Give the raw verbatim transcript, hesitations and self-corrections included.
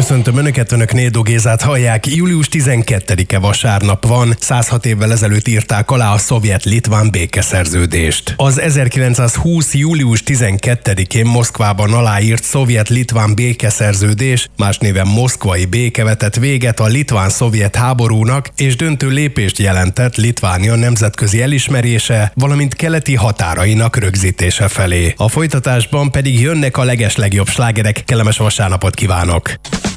Köszöntöm Önöket, Önök Nédó Gézát hallják. július tizenkettedike vasárnap van, száz hat évvel ezelőtt írták alá a szovjet-litván békeszerződést. Az ezerkilencszázhúsz. július tizenkettedikén Moszkvában aláírt szovjet-litván békeszerződés, más néven moszkvai béke vetett véget a litván-szovjet háborúnak, és döntő lépést jelentett Litvánia nemzetközi elismerése, valamint keleti határainak rögzítése felé. A folytatásban pedig jönnek a legeslegjobb slágerek. Kellemes vasárnapot kívánok!